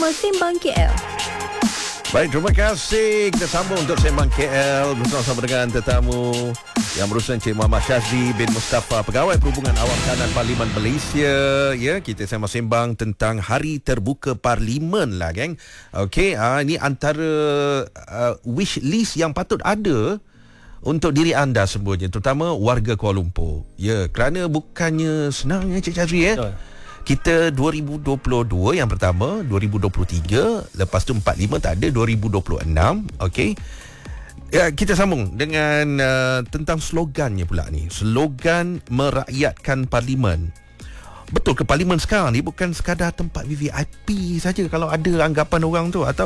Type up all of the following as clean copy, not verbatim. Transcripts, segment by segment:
Sembang KL. Baik, terima kasih. Kita sambung untuk Sembang KL bersama-sama dengan tetamu yang berurusan Encik Muhammad Syazli bin Mustafa, Pegawai Perhubungan Awam Kanan Parlimen Malaysia. Ya, kita sembang tentang Hari Terbuka Parlimen lah, geng. Okey, ini antara wish list yang patut ada untuk diri anda semuanya, terutama warga Kuala Lumpur. Ya, kerana bukannya senang ya, Encik Syazli ya. Betul. Kita 2022 yang pertama, 2023, lepas tu 45 tak ada, 2026. Okey. Ya, kita sambung dengan tentang slogannya pula ni. Slogan merakyatkan parlimen. Betul ke parlimen sekarang ni bukan sekadar tempat VVIP saja kalau ada anggapan orang tu, atau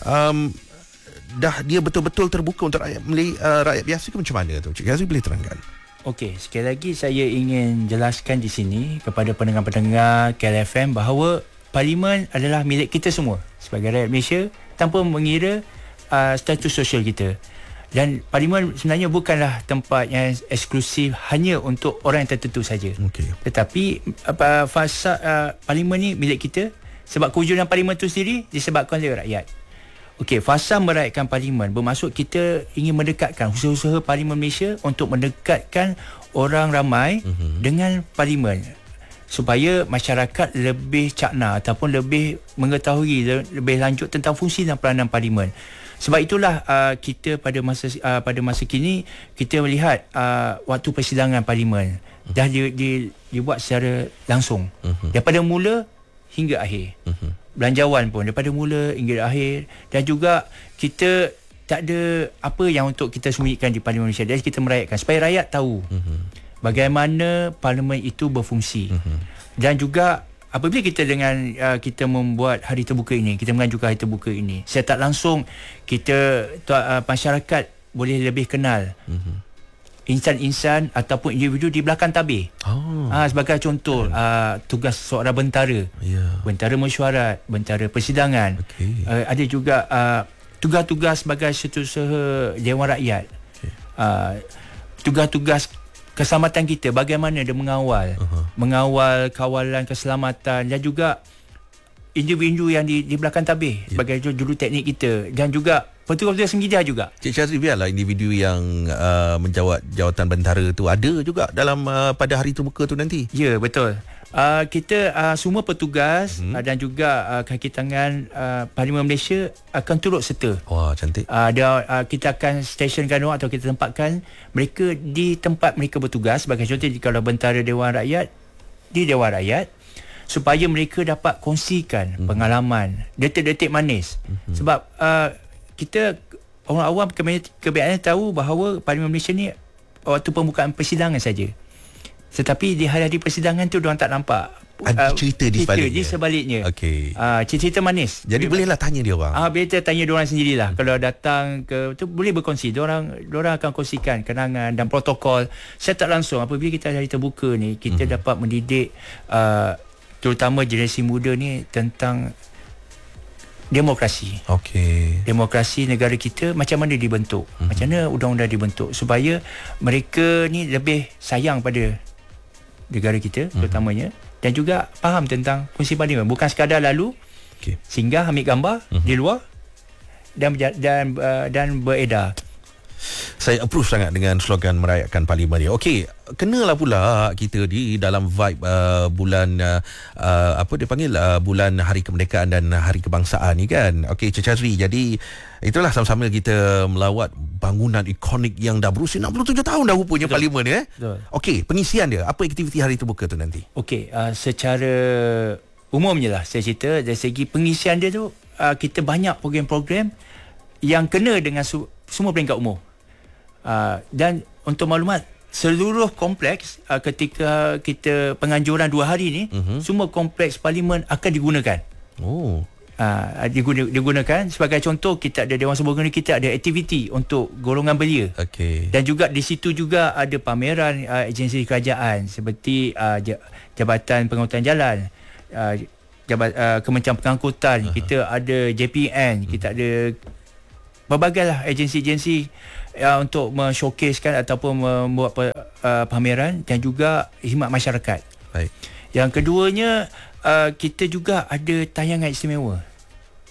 dah dia betul-betul terbuka untuk rakyat biasa ke macam mana tu? Cik Azri boleh terangkan? Okey, sekali lagi saya ingin jelaskan di sini kepada pendengar-pendengar KLFM bahawa parlimen adalah milik kita semua sebagai rakyat Malaysia tanpa mengira status sosial kita. Dan parlimen sebenarnya bukanlah tempat yang eksklusif hanya untuk orang yang tertentu saja. Okay. Tetapi fasa parlimen ni milik kita sebab kewujudan parlimen itu sendiri disebabkan oleh rakyat. Okey, fasa merakyatkan parlimen bermaksud kita ingin mendekatkan usaha-usaha parlimen Malaysia untuk mendekatkan orang ramai dengan parlimen supaya masyarakat lebih cakna ataupun lebih mengetahui lebih lanjut tentang fungsi dan peranan parlimen. Sebab itulah kita pada masa kini kita melihat waktu persidangan parlimen dah dibuat secara langsung daripada mula hingga akhir. Belanjawan pun daripada mula hingga akhir, dan juga kita tak ada apa yang untuk kita sembunyikan di Parlimen Malaysia. Jadi kita merakyatkan supaya rakyat tahu bagaimana parlimen itu berfungsi. Dan juga apabila kita kita membuat hari terbuka ini, kita mengajukan hari terbuka ini, secara tak langsung kita masyarakat boleh lebih kenal insan-insan ataupun individu di belakang tabir. Sebagai contoh, tugas seorang bentara, bentara mesyuarat, bentara persidangan. Ada juga tugas-tugas sebagai setiausaha Dewan Rakyat. Tugas-tugas keselamatan kita, bagaimana dia mengawal kawalan keselamatan, dan juga individu yang di belakang tabir sebagai juru teknik kita, dan juga petugas-petugas media juga. Cik Syazri, biarlah individu yang menjawat jawatan bentara tu ada juga dalam pada hari terbuka tu nanti. Ya, betul. Kita semua petugas dan juga kaki tangan Parlimen Malaysia akan turut serta. Wah, cantik. Kita akan stationkan orang atau kita tempatkan mereka di tempat mereka bertugas. Sebagai contoh, kalau bentara Dewan Rakyat di Dewan Rakyat, supaya mereka dapat kongsikan pengalaman, detik-detik manis. Sebab kita orang awam kebanyakan tahu bahawa Parlimen Malaysia ni waktu pembukaan persidangan saja. Tetapi di hari-hari persidangan tu diorang tak nampak ada cerita di sebaliknya. Okey. Cerita manis. Jadi bolehlah tanya dia orang. Boleh tanya diorang sendirilah. Kalau datang ke tu boleh berkongsi. Diorang akan kongsikan kenangan dan protokol secara tak langsung. Apabila kita hari terbuka ni, kita dapat mendidik terutama generasi muda ni tentang demokrasi. Okey. Demokrasi negara kita macam mana dibentuk? Macam mana undang-undang dibentuk supaya mereka ni lebih sayang pada negara kita terutamanya, dan juga faham tentang fungsi parlimen, bukan sekadar lalu singgah ambil gambar di luar dan beredar. Saya approve sangat dengan slogan merakyatkan parlimen ni. Okey, kenalah pula kita di dalam vibe bulan apa dia panggil bulan Hari Kemerdekaan dan Hari Kebangsaan ni kan. Okey, Cik Syazri, jadi itulah sama-sama kita melawat bangunan ikonik yang dah berusia 67 tahun dah rupanya parlimen ni. Okey, pengisian dia, apa aktiviti hari terbuka tu nanti? Okey, secara umumnya lah saya cerita dari segi pengisian dia tu, kita banyak program-program yang kena dengan semua peringkat umur. Dan untuk maklumat, seluruh kompleks ketika kita penganjuran 2 hari ni, semua kompleks parlimen akan digunakan. Digunakan. Sebagai contoh, kita ada Dewan Sembawang ni, kita ada aktiviti untuk golongan belia. Dan juga di situ juga ada pameran agensi kerajaan seperti Jabatan Pengangkutan Jalan, Kementerian Pengangkutan, kita ada JPN, kita ada berbagai lah agensi-agensi untuk men-showcasekan ataupun membuat pameran, dan juga khidmat masyarakat. Yang keduanya, kita juga ada tayangan istimewa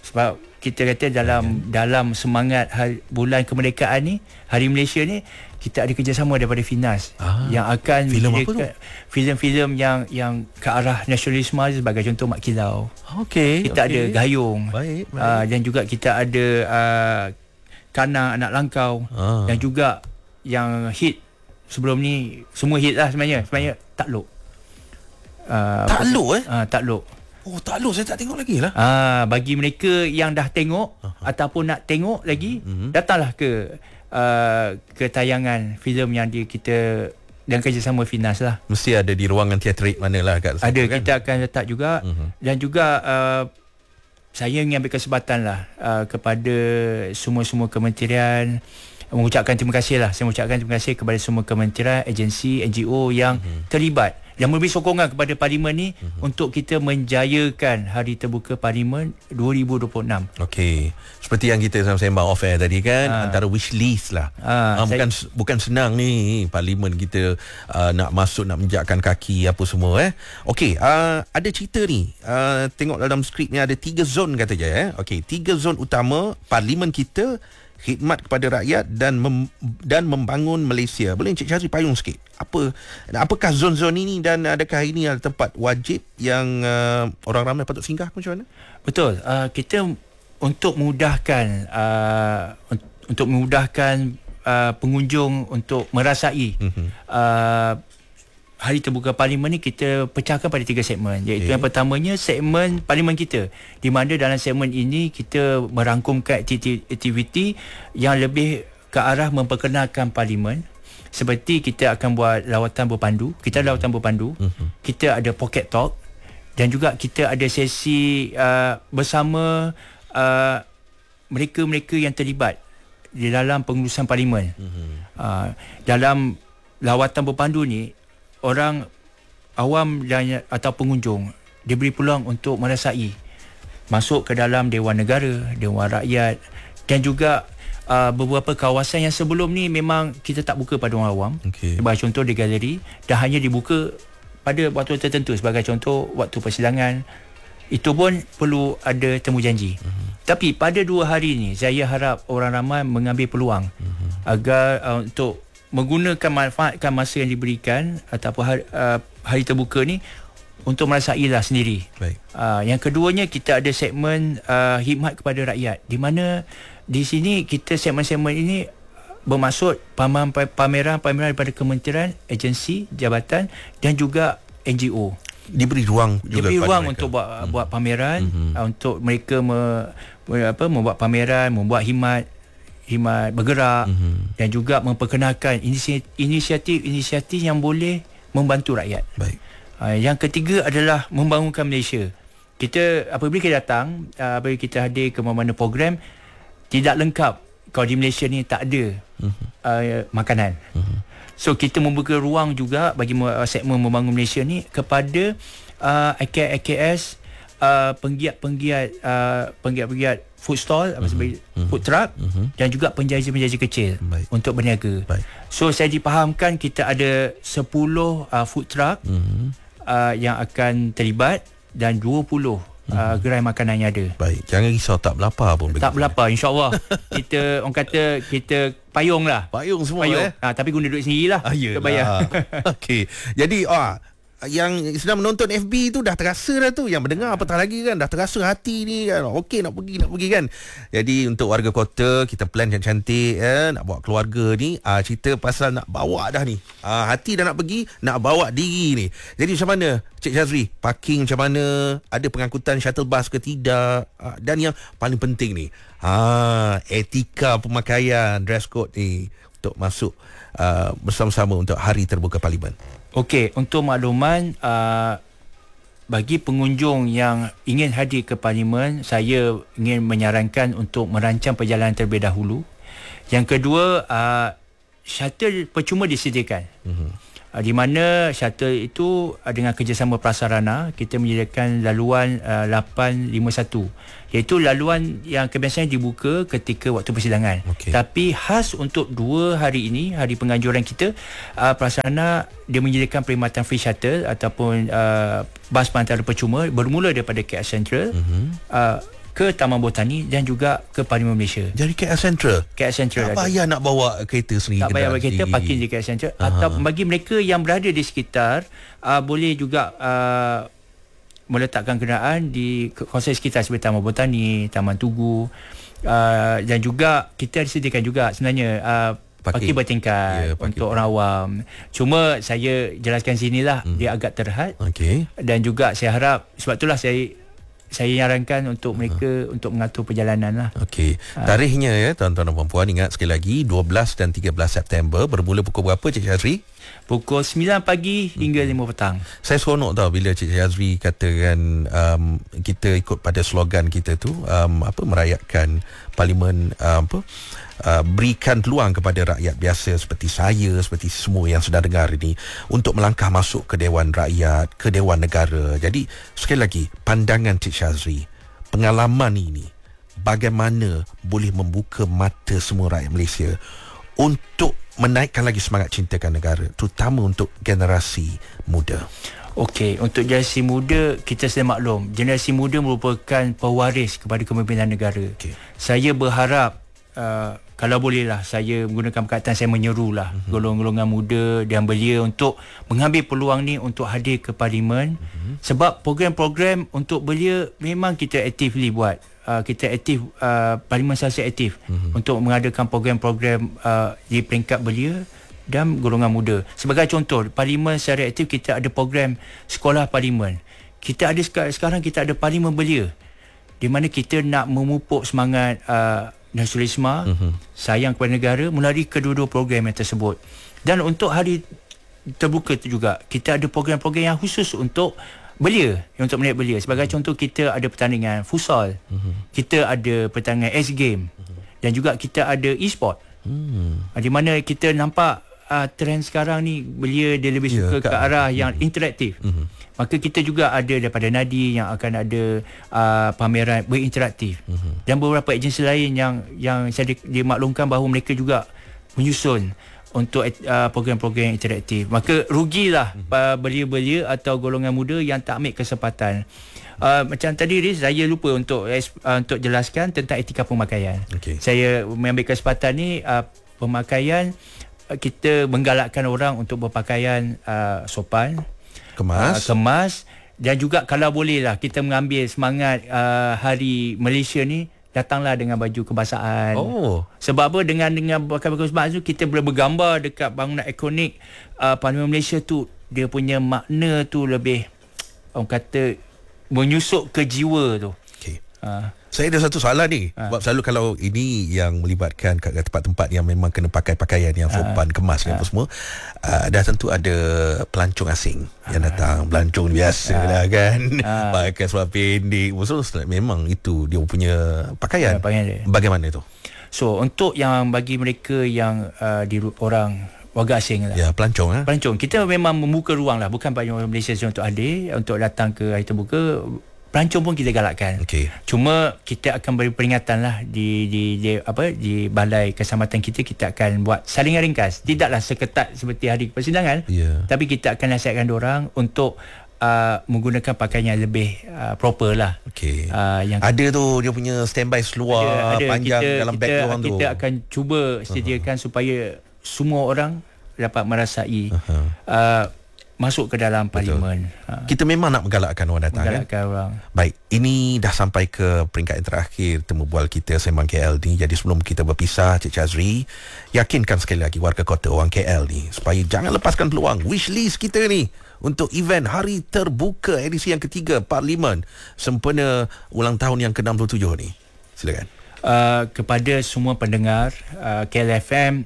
Sebab kita kata dalam semangat bulan kemerdekaan ni, Hari Malaysia ni, kita ada kerjasama daripada Finas yang akan filem apa tu? Filem-filem yang ke arah nasionalisme, sebagai contoh Mak Kilau. Kita ada Gayung. Baik. Dan juga kita ada Kana Anak Langkau. Dan juga yang hit sebelum ni, semua hit lah sebenarnya Takluk. Takluk Takluk. Oh, Takluk saya tak tengok lagi lah. Bagi mereka yang dah tengok ataupun nak tengok lagi, datanglah ke tayangan filem yang kita dan kerjasama Finas lah. Mesti ada di ruangan teatrik manalah kat situ, ada kan? Kita akan letak juga. Dan juga saya ingin ambil kesempatan lah kepada semua kementerian, mengucapkan terima kasih lah. Saya mengucapkan terima kasih kepada semua kementerian, agensi, NGO yang terlibat dan memberi sokongan kepada Parlimen ni untuk kita menjayakan Hari Terbuka Parlimen 2026. Okey. Seperti yang kita sembang off air tadi kan, antara wish list lah. Bukan senang ni Parlimen kita nak masuk, nak menjakkan kaki apa semua Okey, ada cerita ni. Tengok dalam skrip ni ada 3 zon katanya Okey, 3 zon utama Parlimen kita: khidmat kepada rakyat dan membangun Malaysia. Boleh Encik Syazri payung sikit? Apakah zon-zon ini dan adakah ini adalah tempat wajib yang orang ramai patut singgah? Macam mana? Betul. Kita untuk memudahkan pengunjung untuk merasai Hari Terbuka Parlimen ni, kita pecahkan pada 3 segmen, iaitu yang pertamanya segmen Parlimen kita, di mana dalam segmen ini kita merangkumkan aktiviti yang lebih ke arah memperkenalkan Parlimen. Seperti kita akan buat lawatan berpandu, kita ada pocket talk, dan juga kita ada sesi bersama mereka-mereka yang terlibat di dalam pengurusan Parlimen. Dalam lawatan berpandu ni, orang awam atau pengunjung diberi peluang untuk merasai masuk ke dalam Dewan Negara, Dewan Rakyat, dan juga beberapa kawasan yang sebelum ni memang kita tak buka pada orang awam. Sebagai contoh di galeri, dah hanya dibuka pada waktu tertentu. Sebagai contoh waktu persidangan, itu pun perlu ada temu janji. Tapi pada 2 hari ni, saya harap orang ramai mengambil peluang agar untuk menggunakan manfaatkan masa yang diberikan ataupun hari terbuka ni untuk merasailah sendiri. Baik. Yang keduanya, kita ada segmen khidmat kepada rakyat, di mana di sini kita segmen-segmen ini bermaksud pameran daripada kementerian, agensi, jabatan dan juga NGO. Diberi ruang untuk buat pameran, untuk mereka membuat pameran, membuat khidmat bergerak, dan juga memperkenalkan inisiatif yang boleh membantu rakyat. Baik. Yang ketiga adalah membangunkan Malaysia. Kita apabila kita datang, apabila kita hadir ke mana-mana program, tidak lengkap kalau di Malaysia ni tak ada makanan. So kita membuka ruang juga bagi segmen membangun Malaysia ni kepada IKS, penggiat food stall, food truck, dan juga penjaja-penjaja kecil. Baik. Untuk berniaga. Baik. So saya dipahamkan kita ada 10 food truck yang akan terlibat dan 20 gerai makanan yang ada. Baik, jangan risau, tak berlapar pun. Tak berlapar, insyaAllah. Kita, orang kata, kita payung lah. Payung semua. Tapi guna duit sendiri lah. Kita bayar. Okey. Jadi, yang sedang menonton FB tu dah terasa dah tu, yang mendengar apatah lagi kan, dah terasa hati ni kan, okey nak pergi kan. Jadi untuk warga kota, kita plan cantik nak bawa keluarga ni, cerita pasal nak bawa dah ni, hati dah nak pergi, nak bawa diri ni. Jadi macam mana Cik Syazri, parking macam mana, ada pengangkutan shuttle bus ke tidak, dan yang paling penting ni, etika pemakaian, dress code ni untuk masuk bersama-sama untuk Hari Terbuka Parlimen. Okey, untuk makluman, bagi pengunjung yang ingin hadir ke Parlimen, saya ingin menyarankan untuk merancang perjalanan terlebih dahulu. Yang kedua, shuttle percuma disediakan. Di mana shuttle itu dengan kerjasama prasarana, kita menyediakan laluan 851, iaitu laluan yang kebiasaan dibuka ketika waktu persidangan. Tapi khas untuk 2 hari ini, hari penganjuran kita, prasarana dia menyediakan perkhidmatan free shuttle ataupun bas pantara percuma bermula daripada KL Central, ke Taman Botani dan juga ke Parlimen Malaysia. Jadi KL Central. KL Central. Tak payah nak bawa kereta sendiri. Tak payah bawa kereta, parking di KL Central. Atau bagi mereka yang berada di sekitar, boleh juga meletakkan kenderaan di kawasan sekitar seperti Taman Botani, Taman Tugu, dan juga kita disediakan juga sebenarnya parking bertingkat untuk orang awam. Cuma saya jelaskan sinilah, dia agak terhad. Dan juga saya harap, sebab itulah saya nyarankan untuk mereka untuk mengatur perjalanan lah. Tarikhnya ya tuan-tuan dan puan, ingat sekali lagi 12 dan 13 September, bermula pukul berapa Cik Syazri? Pukul 9 pagi hingga 5 petang. Saya seronok tau bila Cik Syazri katakan kita ikut pada slogan kita tu, merayakan Parlimen, berikan peluang kepada rakyat biasa seperti saya, seperti semua yang sedang dengar ini, untuk melangkah masuk ke Dewan Rakyat, ke Dewan Negara. Jadi sekali lagi, pandangan Cik Syazri, pengalaman ini bagaimana boleh membuka mata semua rakyat Malaysia untuk menaikkan lagi semangat cintakan negara, terutama untuk generasi muda. Untuk generasi muda, kita sedia maklum, generasi muda merupakan pewaris kepada kepimpinan negara. Saya berharap, kalau bolehlah saya menggunakan perkataan, saya menyerulah golongan-golongan muda dan belia untuk mengambil peluang ni untuk hadir ke Parlimen. Sebab program-program untuk belia memang kita aktifly buat. Kita aktif, Parlimen selalu aktif untuk mengadakan program-program di peringkat belia dan golongan muda. Sebagai contoh, Parlimen secara aktif kita ada program sekolah Parlimen. Kita ada sekarang kita ada Parlimen belia, di mana kita nak memupuk semangat nasionalisme, sayang kepada negara melalui kedua-dua program yang tersebut. Dan untuk hari terbuka itu juga, kita ada program-program yang khusus untuk belia, untuk melihat belia. Sebagai contoh, kita ada pertandingan futsal, kita ada pertandingan X Game, dan juga kita ada e-sport. Di mana kita nampak trend sekarang ni, belia dia lebih suka ke arah yang interaktif. Maka kita juga ada daripada Nadi yang akan ada pameran berinteraktif. Dan beberapa agensi lain yang saya dimaklumkan bahawa mereka juga menyusun untuk program-program interaktif. Maka rugilah belia-belia atau golongan muda yang tak ambil kesempatan. Macam tadi Riz, saya lupa untuk jelaskan tentang etika pemakaian. Saya mengambil kesempatan ni, pemakaian, kita menggalakkan orang untuk berpakaian sopan, kemas, dan juga kalau boleh lah kita mengambil semangat Hari Malaysia ni, datanglah dengan baju kebangsaan. Sebab apa? Dengan pakai baju kebangsaan tu, kita boleh bergambar dekat bangunan ikonik Parlimen Malaysia tu. Dia punya makna tu lebih, orang kata, menyusup ke jiwa tu. Saya ada satu soalan ni. Sebab selalu kalau ini yang melibatkan kat tempat-tempat yang memang kena pakai pakaian yang sopan, kemas dan apa semua, dah tentu ada pelancong asing yang datang. Pelancong biasa lah kan, pakai seluar pendek. So, memang itu dia punya pakaian. Bagaimana itu? So, untuk yang bagi mereka yang orang warga asing lah, pelancong pelancong, kita memang membuka ruang lah, bukan bagi orang Malaysia untuk hadir, untuk datang ke hari terbuka. Pelancong pun kita galakkan. Cuma kita akan beri peringatan lah di balai keselamatan kita akan buat salingan ringkas. Tidaklah seketat seperti hari persidangan, tapi kita akan nasihatkan diorang untuk menggunakan pakaian yang lebih proper lah. Yang ada tu dia punya standby seluar panjang dalam beg diorang tu. Kita akan cuba sediakan supaya semua orang dapat merasai masuk ke dalam Parlimen. Kita memang nak menggalakkan orang datang, orang. Baik, ini dah sampai ke peringkat yang terakhir temu bual kita Sembang KL ni. Jadi sebelum kita berpisah, Cik Syazri, yakinkan sekali lagi warga kota orang KL ni supaya jangan lepaskan peluang wishlist kita ni untuk event Hari Terbuka edisi yang ketiga Parlimen sempena ulang tahun yang ke-67 ni. Silakan. Kepada semua pendengar KLFM,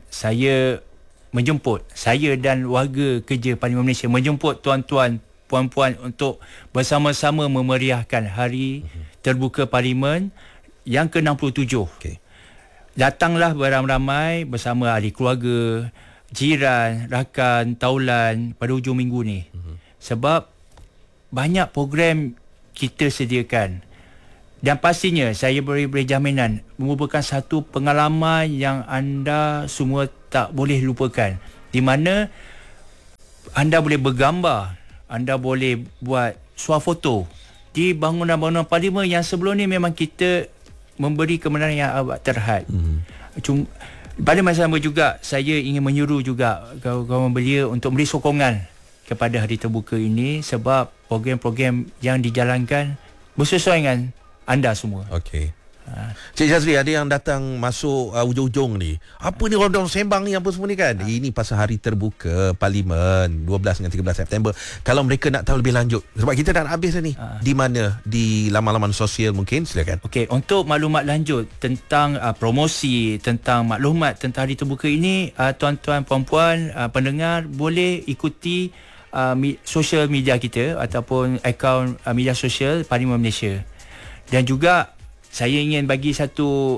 saya dan warga kerja Parlimen Malaysia menjemput tuan-tuan, puan-puan untuk bersama-sama memeriahkan Hari Terbuka Parlimen yang ke-67. Datanglah beramai-ramai bersama ahli keluarga, jiran, rakan, taulan pada hujung minggu ni. Sebab banyak program kita sediakan. Dan pastinya saya beri jaminan merupakan satu pengalaman yang anda semua tak boleh lupakan. Di mana anda boleh bergambar, anda boleh buat swafoto di bangunan-bangunan parlimen yang sebelum ni memang kita memberi kebenaran yang amat terhad. Pada masa sama juga saya ingin menyuruh juga kawan-kawan belia untuk beri sokongan kepada Hari Terbuka ini, sebab program-program yang dijalankan bersesuaian dengan anda semua. Okey. Cik Syazri, ada yang datang masuk ujung-ujung ni. Apa ni rondong sembang ni apa semua ni kan? Ini pasal Hari Terbuka Parlimen 12 dengan 13 September. Kalau mereka nak tahu lebih lanjut, sebab kita dah nak habis dah ni. Di mana? Di laman-laman sosial mungkin, silakan. Okey, untuk maklumat lanjut tentang promosi, tentang maklumat tentang Hari Terbuka ini, tuan-tuan, puan-puan, pendengar boleh ikuti social media kita ataupun akaun media sosial Parlimen Malaysia. Dan juga saya ingin bagi satu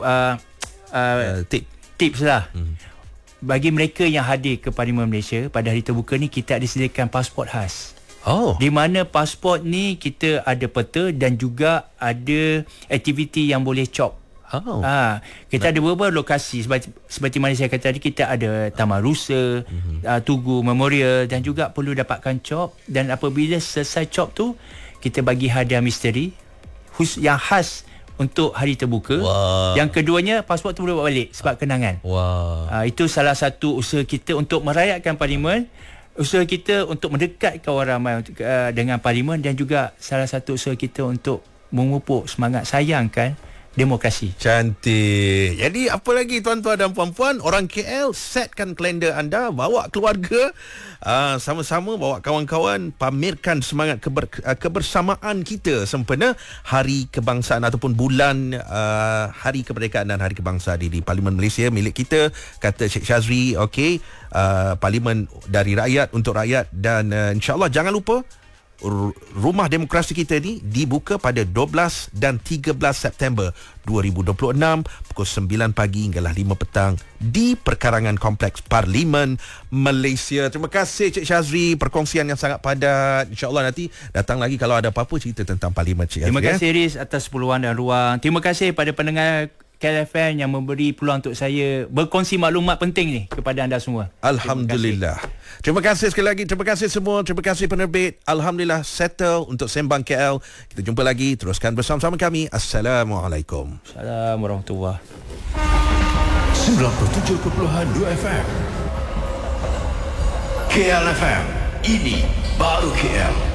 tips lah. Bagi mereka yang hadir ke Parlimen Malaysia pada Hari Terbuka ni, kita ada sediakan pasport khas. Di mana pasport ni kita ada peta dan juga ada aktiviti yang boleh cop. Kita ada beberapa lokasi seperti mana saya kata tadi, kita ada Taman Rusa, Tugu Memorial, dan juga perlu dapatkan cop. Dan apabila selesai cop tu, kita bagi hadiah misteri yang khas untuk Hari Terbuka. Yang keduanya, pasport tu boleh bawa balik sebab kenangan. Itu salah satu usaha kita untuk merayakan Parlimen, usaha kita untuk mendekatkan orang ramai dengan Parlimen, dan juga salah satu usaha kita untuk memupuk semangat sayangkan demokrasi. Cantik. Jadi apa lagi tuan-tuan dan puan-puan, orang KL, setkan kalender anda, bawa keluarga, sama-sama bawa kawan-kawan, pamerkan semangat kebersamaan kita sempena Hari Kebangsaan ataupun bulan Hari Kemerdekaan dan Hari Kebangsaan di Parlimen Malaysia milik kita, kata Cik Syazri. Okey, Parlimen dari rakyat untuk rakyat, dan insya-Allah jangan lupa Rumah Demokrasi kita ni dibuka pada 12 dan 13 September 2026 pukul 9 pagi hinggalah 5 petang di perkarangan Kompleks Parlimen Malaysia. Terima kasih Cik Syazri, perkongsian yang sangat padat. InsyaAllah nanti datang lagi kalau ada apa-apa cerita tentang Parlimen, Cik Syazri. Terima kasih Riz atas peluang dan ruang. Terima kasih pada pendengar KLFM yang memberi peluang untuk saya berkongsi maklumat penting ni kepada anda semua. Alhamdulillah. Terima kasih sekali lagi. Terima kasih semua. Terima kasih penerbit. Alhamdulillah settle untuk Sembang KL. Kita jumpa lagi. Teruskan bersama-sama kami. Assalamualaikum. Assalamualaikum warahmatullahi 97.2 FM KLFM. Ini baru KL.